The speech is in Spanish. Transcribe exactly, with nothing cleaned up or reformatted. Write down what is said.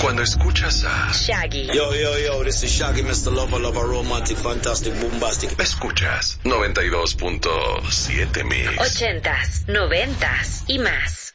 Cuando escuchas a Shaggy. Yo, yo, yo, this is Shaggy, mister Lover, Lover, Romantic, Fantastic, Bombastic. Escuchas noventa y dos punto siete Mix. Ochentas, noventas y más.